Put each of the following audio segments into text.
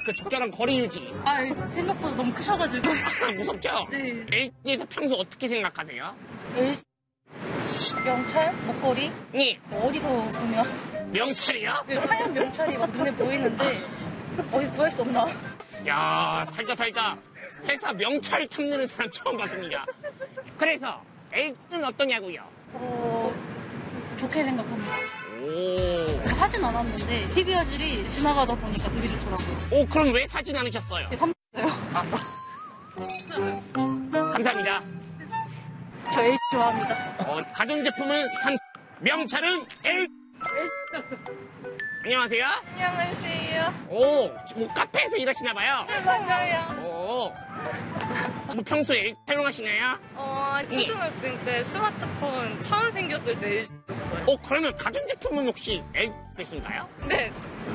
그 적절한 거리 유지. 아, 생각보다 너무 크셔가지고. 무섭죠? 네. LG에서 평소 어떻게 생각하세요? LG 명찰? 목걸이? 네. 어디서 보면? 명찰이요? 그 하얀 명찰이 막 눈에 보이는데 어디 구할 수 없나? 야, 살다 회사 명찰 탐내는 사람 처음 봤습니다. 그래서 LG는 어떠냐고요? 좋게 생각합니다. 오. 사진 않았는데 TV 화질이 지나가다 보니까 되게 좋더라고요. 오, 그럼 왜 사진 않으셨어요? 샀어요. 감사합니다. 저 LG 좋아합니다. 가전제품은 명찰은 LG. 안녕하세요. 안녕하세요. 오, 뭐 카페에서 일하시나봐요. 네, 맞아요. 오. 뭐 평소에 LG 사용하시나요? 초등학생 때 스마트폰 처음 생겼을 때 LG. 그러면 가전제품은 혹시 LG 쓰신가요? 네,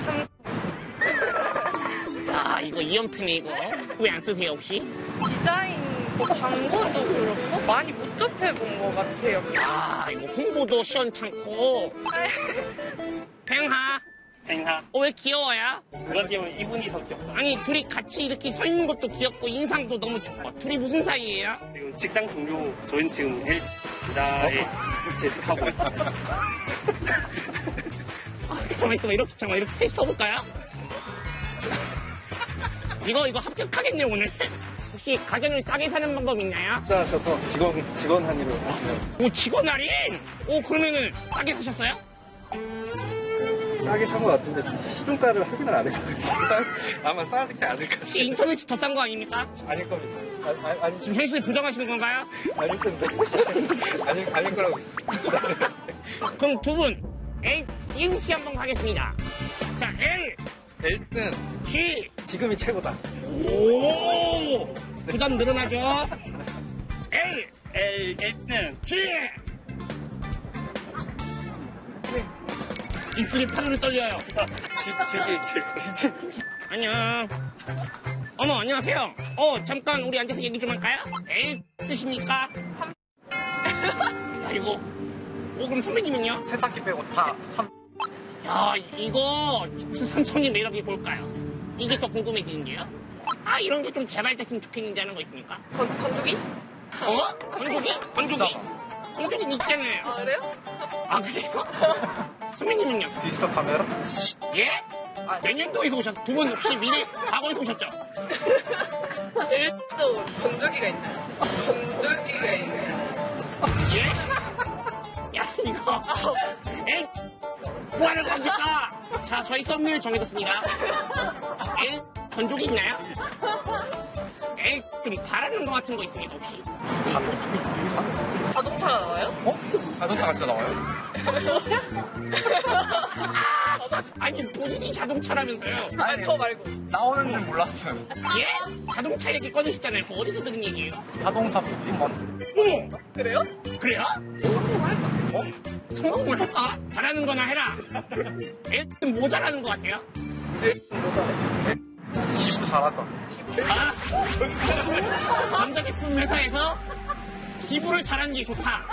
야, 이거 이연패네, 이거. 왜 안 쓰세요, 혹시? 디자인 광고도 그렇고 많이 못 접해본 것 같아요. 아, 이거 홍보도 시원찮고. 팽하. 왜 귀여워요? 그런 팀은 이분이 더 귀엽다. 아니, 둘이 같이 이렇게 서 있는 것도 귀엽고, 인상도 너무 좋고. 둘이 무슨 사이예요? 지금 직장 동료, 저희는 지금 LG에 재직하고 있어요. 가만히 있어봐, 이렇게 잠깐만, 이렇게 셋이 서볼까요? 이거 합격하겠네요, 오늘. 혹시 가전을 싸게 사는 방법 있나요? 입사하셔서 직원 한의로 하시면 오, 직원 할인? 오, 그러면은 싸게 사셨어요? 싸게 산 것 같은데 시중가를 확인을 안 해가지고 아마 싸지지 않을까. 혹시 인터넷이 더 싼 거 아닙니까? 아닐 겁니다. 아니 지금 현실 부정하시는 건가요? 아닐 텐데. 아닐 거라고 있습니다. 그럼 두 분, L, 이응씨 한번 가겠습니다. 자, L, L는 G. 지금이 최고다. 오! 부담 늘어나죠? L, L는 G. 입술이 파르르 떨려요. GG. 안녕. 어머, 안녕하세요. 잠깐 우리 앉아서 얘기 좀 할까요? L 쓰십니까? 아이고. 그럼 선배님은요? 세탁기 빼고 다 3. 야, 이거 삼성의 매력이 뭘까요? 이게 더 궁금해지는데요? 아, 이런 게 좀 개발됐으면 좋겠는데 하는 거 있습니까? 건조기? 건조기? 건조기 있잖아요. 아, 그래요? 아, 그래요? 선배님은요? 디지털 카메라? 예? 몇 년도에서 오셨어요? 두 분 혹시 미래 과거에서 오셨죠? LG도 건조기가 있나요? 건조기가 있나요? 예? 야, 이거. 에? 뭐 하는 겁니까? 자, 저희 썸네일 정해뒀습니다. 에? 건조기 있나요? 에? 좀 바라는 거 같은 거 있습니까, 혹시? 자동차가 나와요? 자동차가 진짜 나와요? 아니, 본인이 자동차라면서요? 아니, 저 말고. 나오는 줄 몰랐어요. 예? 자동차 얘기 꺼내셨잖아요. 그거 어디서 들은 얘기예요? 자동차 부품만. 어머! 그래요? 그래요? 성공을 할까? 잘하는 거나 해라. 애 뭐 잘하는 거 같아요? 기부 잘하죠. 전자제품 회사에서 기부를 잘하는 게 좋다.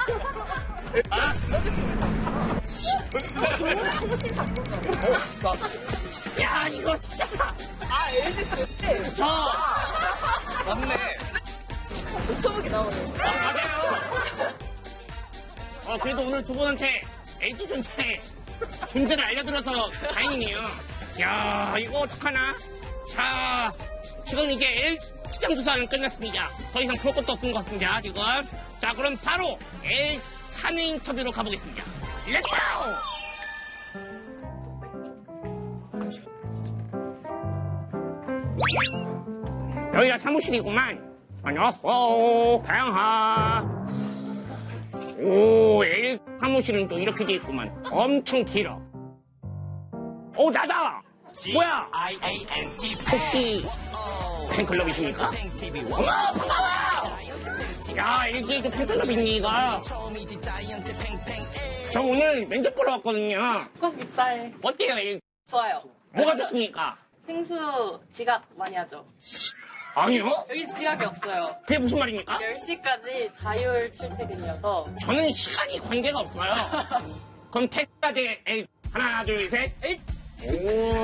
야, 이거 진짜. LG 그때 맞네. 노트북이 나오네요. 맞아요. 그래도 오늘 두 분한테 LG전자의 존재를 알려드려서 다행이네요. 야, 이거 어떡하나? 자, 지금 이제 LG장 조사는 끝났습니다. 더 이상 볼 것도 없는 것 같습니다, 지금. 자, 그럼 바로 L 사내 인터뷰로 가보겠습니다. 렛츠고! 여기가 사무실이구만. 안녕하세요, 다양하. 오, L 사무실은 또 이렇게 돼 있구만. 엄청 길어. 오, 나다! 뭐야? 혹시 팬클럽이십니까? 어머, 반가워! 야, LG에도 팬클럽 있니, 이거? 저 오늘 면접 보러 왔거든요. 꼭 입사해. 어때요, LG? 좋아요. 뭐가 좋습니까? 생수 지각 많이 하죠. 아니요? 여기 지각이 없어요. 그게 무슨 말입니까? 10시까지 자율 출퇴근이어서 저는 시간이 관계가 없어요. 그럼 택다 대 L. 하나, 둘, 셋. 에잇! 오.